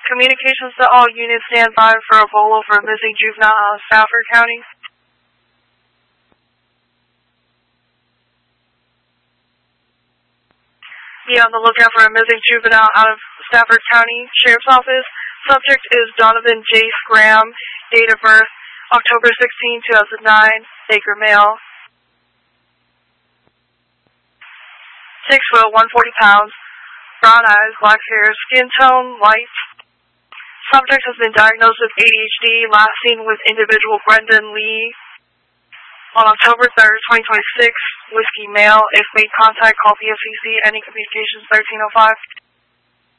Communications to all units, stand by for a bolo for a missing juvenile out of Stafford County. Be on the lookout for a missing juvenile out of Stafford County Sheriff's Office. Subject is Donovan Jace Graham, date of birth October 16, 2009, Baker male. 6 foot, 140 pounds, brown eyes, black hair, skin tone, white. Subject has been diagnosed with ADHD, last seen with individual Brendan Lee on October 3rd, 2026, Whiskey male. If made contact, call PFCC, any communications 1305.